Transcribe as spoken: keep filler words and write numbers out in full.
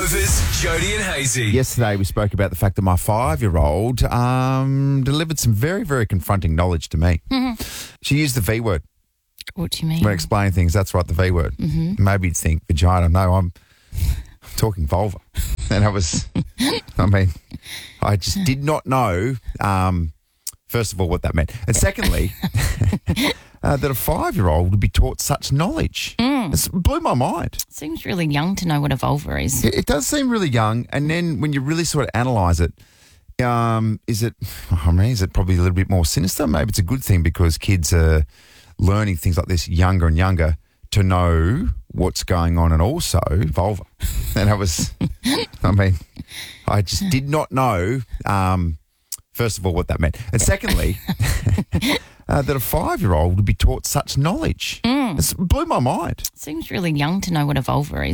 Rovers, Jody and Hazy. Yesterday we spoke about the fact that my five-year-old um, delivered some very, very confronting knowledge to me. Mm-hmm. She used the V word What do you mean? when explaining things. That's right, the V word. Mm-hmm. Maybe you'd think vagina. No, I'm, I'm talking vulva. And I was, I mean, I just did not know, um, first of all, what that meant. And secondly, uh, that a five-year-old would be taught such knowledge. Mm. It blew my mind. Seems really young to know what a vulva is. It, it does seem really young. And then when you really sort of analyse it, um, is it, I mean, is it probably a little bit more sinister? Maybe it's a good thing because kids are learning things like this younger and younger to know what's going on, and also vulva. And I was, I mean, I just did not know, um, first of all, what that meant. And secondly, uh, that a five-year-old would be taught such knowledge. Mm. It blew my mind. Seems really young to know what a vulva is.